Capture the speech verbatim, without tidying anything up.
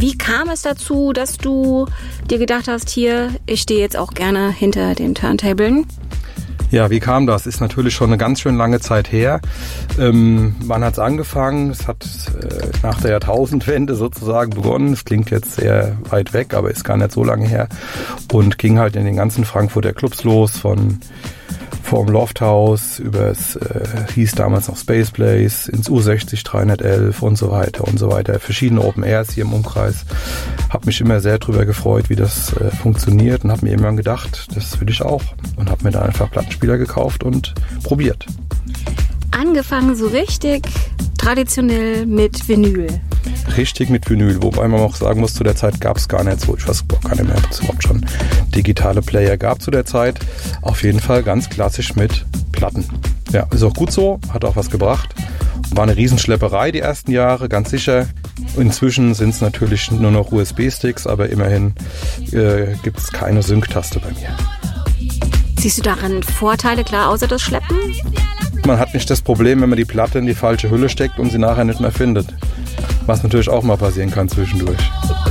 Wie kam es dazu, dass du dir gedacht hast, hier, ich stehe jetzt auch gerne hinter den Turntablen? Ja, wie kam das? Ist natürlich schon eine ganz schön lange Zeit her. Ähm, wann hat's angefangen? Es hat äh, nach der Jahrtausendwende sozusagen begonnen. Es klingt jetzt sehr weit weg, aber ist gar nicht so lange her. Und ging halt in den ganzen Frankfurter Clubs los, von vom Lofthaus über es äh, hieß damals noch Space Place, ins U sechzig dreihundertelf und so weiter und so weiter. Verschiedene Open Airs hier im Umkreis. Habe mich immer sehr drüber gefreut, wie das äh, funktioniert und habe mir immer gedacht, das will ich auch. Und habe mir da einfach Plattenspieler gekauft und probiert. Angefangen so richtig traditionell mit Vinyl. Richtig mit Vinyl, wobei man auch sagen muss, zu der Zeit gab es gar nicht so, ich weiß gar nicht mehr, ob es überhaupt schon digitale Player gab zu der Zeit. Auf jeden Fall ganz klassisch mit Platten. Ja, ist auch gut so, hat auch was gebracht. War eine Riesenschlepperei die ersten Jahre, ganz sicher. Inzwischen sind es natürlich nur noch U S B-Sticks, aber immerhin äh, gibt es keine Sync-Taste bei mir. Siehst du daran Vorteile, klar, außer das Schleppen? Man hat nicht das Problem, wenn man die Platte in die falsche Hülle steckt und sie nachher nicht mehr findet. Was natürlich auch mal passieren kann zwischendurch.